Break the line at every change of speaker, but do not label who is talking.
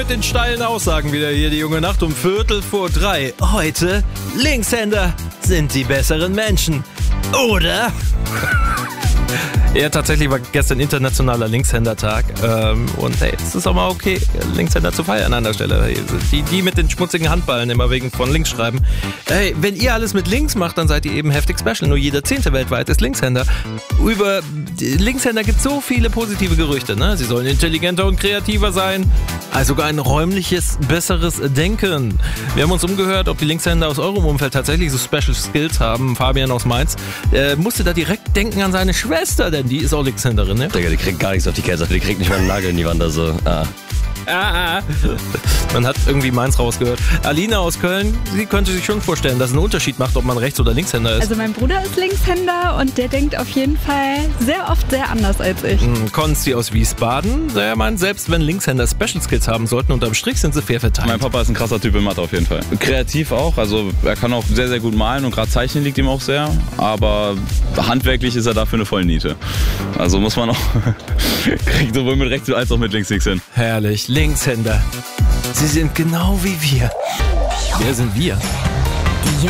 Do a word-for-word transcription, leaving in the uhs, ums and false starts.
Mit den steilen Aussagen wieder hier die junge Nacht um Viertel vor drei. Heute, Linkshänder sind die besseren Menschen. Oder? Ja, tatsächlich war gestern internationaler Linkshändertag. Ähm, und hey, es ist auch mal okay, Linkshänder zu feiern an der Stelle. Die, die mit den schmutzigen Handballen immer wegen von links schreiben. Hey, wenn ihr alles mit links macht, dann seid ihr eben heftig special. Nur jeder Zehnte weltweit ist Linkshänder. Über Linkshänder gibt es so viele positive Gerüchte. Ne? Sie sollen intelligenter und kreativer sein. Also sogar ein räumliches, besseres Denken. Wir haben uns umgehört, ob die Linkshänder aus eurem Umfeld tatsächlich so Special Skills haben. Fabian aus Mainz äh, musste da direkt denken an seine Schwester, denn die ist auch Linkshänderin, ne?
Digga, die kriegt gar nichts auf die Kette, die kriegt nicht mal einen Nagel in die Wand, also, ah.
Ah, ah. Man hat irgendwie Mainz rausgehört. Alina aus Köln, sie könnte sich schon vorstellen, dass es einen Unterschied macht, ob man Rechts- oder Linkshänder ist.
Also mein Bruder ist Linkshänder und der denkt auf jeden Fall sehr oft sehr anders als ich.
Hm, Konsti aus Wiesbaden, der meint, selbst wenn Linkshänder Special Skills haben sollten, unterm Strich sind sie fair verteilt.
Mein Papa ist ein krasser Typ in Mathe auf jeden Fall. Kreativ auch, also er kann auch sehr, sehr gut malen und gerade Zeichnen liegt ihm auch sehr, aber handwerklich ist er dafür eine Vollniete. Also muss man auch, kriegt sowohl mit rechts als auch mit links nichts hin.
Herrlich, Linkshänder. Sie sind genau wie wir. Wer sind wir?
Die